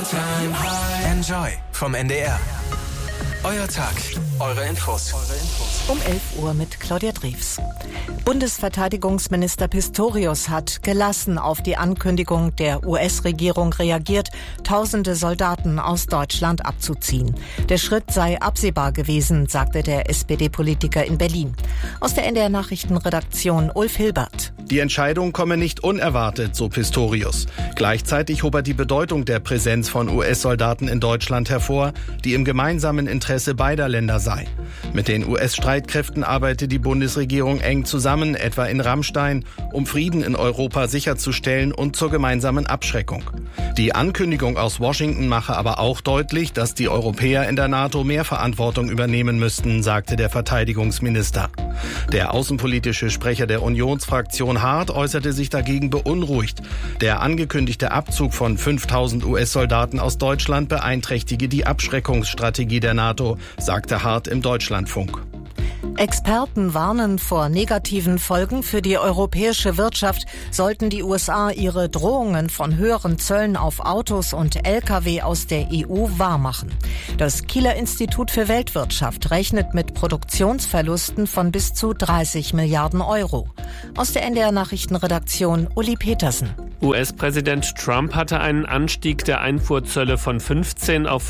Enjoy vom NDR. Euer Tag, eure Infos. Um 11 Uhr mit Claudia Drews. Bundesverteidigungsminister Pistorius hat gelassen auf die Ankündigung der US-Regierung reagiert, tausende Soldaten aus Deutschland abzuziehen. Der Schritt sei absehbar gewesen, sagte der SPD-Politiker in Berlin. Aus der NDR-Nachrichtenredaktion Ulf Hilbert. Die Entscheidung komme nicht unerwartet, so Pistorius. Gleichzeitig hob er die Bedeutung der Präsenz von US-Soldaten in Deutschland hervor, die im gemeinsamen Interesse beider Länder sei. Mit den US-Streitkräften arbeite die Bundesregierung eng zusammen, etwa in Ramstein, um Frieden in Europa sicherzustellen und zur gemeinsamen Abschreckung. Die Ankündigung aus Washington mache aber auch deutlich, dass die Europäer in der NATO mehr Verantwortung übernehmen müssten, sagte der Verteidigungsminister. Der außenpolitische Sprecher der Unionsfraktion Hart äußerte sich dagegen beunruhigt. Der angekündigte Abzug von 5000 US-Soldaten aus Deutschland beeinträchtige die Abschreckungsstrategie der NATO, sagte Hart im Deutschlandfunk. Experten warnen vor negativen Folgen für die europäische Wirtschaft, sollten die USA ihre Drohungen von höheren Zöllen auf Autos und Lkw aus der EU wahrmachen. Das Kieler Institut für Weltwirtschaft rechnet mit Produktionsverlusten von bis zu 30 Milliarden Euro. Aus der NDR-Nachrichtenredaktion Uli Petersen. US-Präsident Trump hatte einen Anstieg der Einfuhrzölle von 15% auf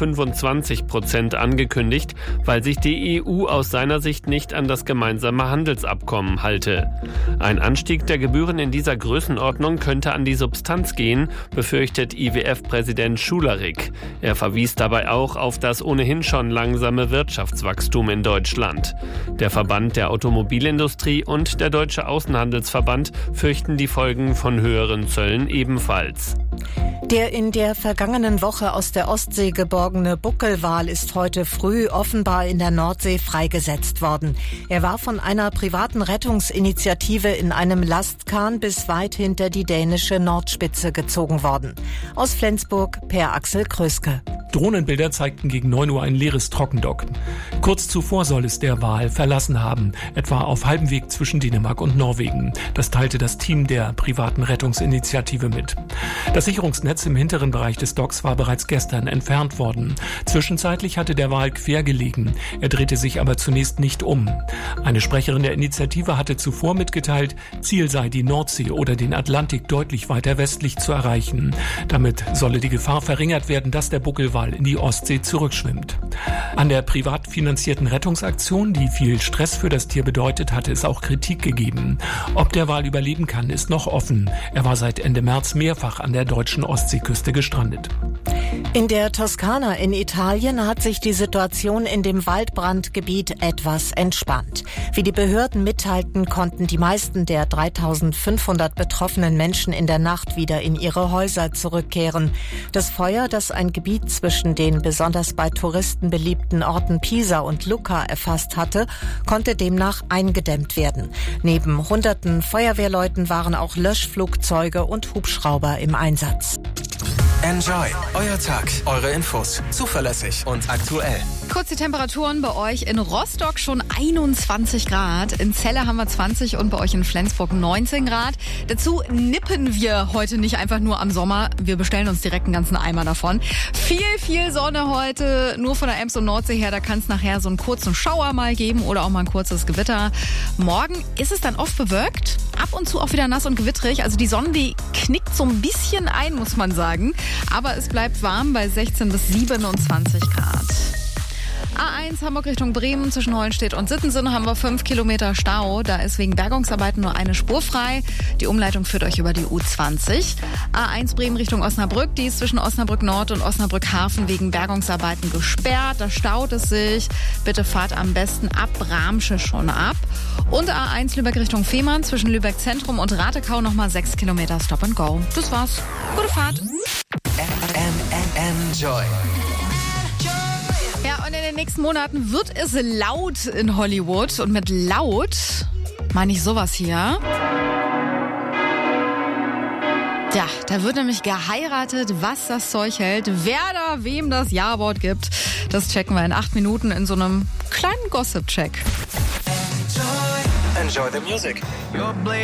25% angekündigt, weil sich die EU aus seiner Sicht nicht an das gemeinsame Handelsabkommen halte. Ein Anstieg der Gebühren in dieser Größenordnung könnte an die Substanz gehen, befürchtet IWF-Präsident Schularik. Er verwies dabei auch auf das ohnehin schon langsame Wirtschaftswachstum in Deutschland. Der Verband der Automobilindustrie und der Deutsche Außenhandelsverband fürchten die Folgen von höheren Zöllen ebenfalls. Der in der vergangenen Woche aus der Ostsee geborgene Buckelwal ist heute früh offenbar in der Nordsee freigesetzt worden. Er war von einer privaten Rettungsinitiative in einem Lastkahn bis weit hinter die dänische Nordspitze gezogen worden. Aus Flensburg Per Axel Kröske. Drohnenbilder zeigten gegen 9 Uhr ein leeres Trockendock. Kurz zuvor soll es der Wal verlassen haben, etwa auf halbem Weg zwischen Dänemark und Norwegen. Das teilte das Team der privaten Rettungsinitiative mit. Das Sicherungsnetz im hinteren Bereich des Docks war bereits gestern entfernt worden. Zwischenzeitlich hatte der Wal quer gelegen. Er drehte sich aber zunächst nicht um. Eine Sprecherin der Initiative hatte zuvor mitgeteilt, Ziel sei die Nordsee oder den Atlantik deutlich weiter westlich zu erreichen. Damit solle die Gefahr verringert werden, dass der Buckelwal in die Ostsee zurückschwimmt. An der privat finanzierten Rettungsaktion, die viel Stress für das Tier bedeutet, hatte es auch Kritik gegeben. Ob der Wal überleben kann, ist noch offen. Er war seit Ende März mehrfach an der deutschen Ostseeküste gestrandet. In der Toskana in Italien hat sich die Situation in dem Waldbrandgebiet etwas entspannt. Wie die Behörden mitteilten, konnten die meisten der 3500 betroffenen Menschen in der Nacht wieder in ihre Häuser zurückkehren. Das Feuer, das ein Gebiet zwischen den besonders bei Touristen beliebten Orten Pisa und Lucca erfasst hatte, konnte demnach eingedämmt werden. Neben hunderten Feuerwehrleuten waren auch Löschflugzeuge und Hubschrauber im Einsatz. Enjoy, euer Tag, eure Infos, zuverlässig und aktuell. Kurz die Temperaturen bei euch in Rostock schon 21 Grad, in Celle haben wir 20 und bei euch in Flensburg 19 Grad. Dazu nippen wir heute nicht einfach nur am Sommer, wir bestellen uns direkt einen ganzen Eimer davon. Viel Sonne heute, nur von der Ems und Nordsee her, da kann es nachher so einen kurzen Schauer mal geben oder auch mal ein kurzes Gewitter. Morgen ist es dann oft bewölkt, ab und zu auch wieder nass und gewitterig, also die Sonne, die knickt so ein bisschen ein, muss man sagen. Aber es bleibt warm bei 16 bis 27 Grad. A1 Hamburg Richtung Bremen zwischen Hollenstedt und Sittensen haben wir 5 Kilometer Stau. Da ist wegen Bergungsarbeiten nur eine Spur frei. Die Umleitung führt euch über die U20. A1 Bremen Richtung Osnabrück. Die ist zwischen Osnabrück Nord und Osnabrück Hafen wegen Bergungsarbeiten gesperrt. Da staut es sich. Bitte fahrt am besten ab Bramsche schon ab. Und A1 Lübeck Richtung Fehmarn zwischen Lübeck Zentrum und Ratekau nochmal 6 Kilometer Stop and Go. Das war's. Gute Fahrt. Enjoy. Ja, und in den nächsten Monaten wird es laut in Hollywood. Und mit laut meine ich sowas hier. Ja, da wird nämlich geheiratet, was das Zeug hält, wer da wem das Ja-Wort gibt. Das checken wir in 8 Minuten in so einem kleinen Gossip-Check. Enjoy the music.